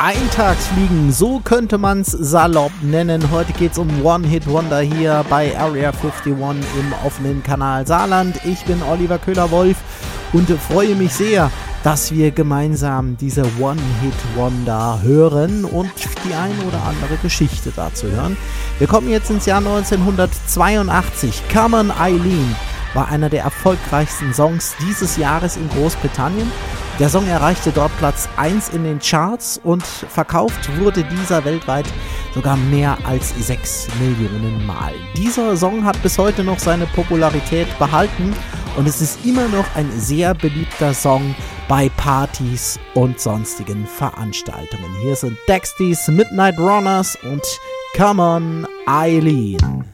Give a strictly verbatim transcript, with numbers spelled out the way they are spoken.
Eintagsfliegen, so könnte man's salopp nennen. Heute geht's um One-Hit-Wonder hier bei Area einundfünfzig im offenen Kanal Saarland. Ich bin Oliver Köhler-Wolf und freue mich sehr, dass wir gemeinsam diese One-Hit-Wonder hören und die eine oder andere Geschichte dazu hören. Wir kommen jetzt ins Jahr neunzehnhundertzweiundachtzig. Come On Eileen war einer der erfolgreichsten Songs dieses Jahres in Großbritannien. Der Song erreichte dort Platz eins in den Charts und verkauft wurde dieser weltweit sogar mehr als sechs Millionen Mal. Dieser Song hat bis heute noch seine Popularität behalten und es ist immer noch ein sehr beliebter Song bei Partys und sonstigen Veranstaltungen. Hier sind Dexys Midnight Runners und Come On Eileen.